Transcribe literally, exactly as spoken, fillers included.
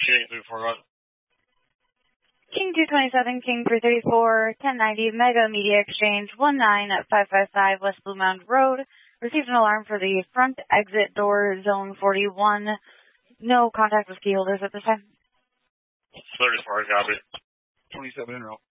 King three four one. King two twenty-seven, King three thirty-four, ten ninety, Mega Media Exchange, one nine five five five West Blue Mound Road. Received an alarm for the front exit door, zone forty-one. No contact with key holders at this time. thirty-four, copy. twenty-seven in row.